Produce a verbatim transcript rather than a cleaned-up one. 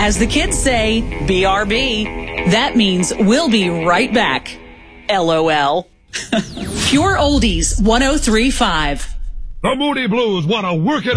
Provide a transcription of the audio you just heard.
As the kids say, B R B. That means we'll be right back. L O L. Pure Oldies one oh three point five. The Moody Blues want to work it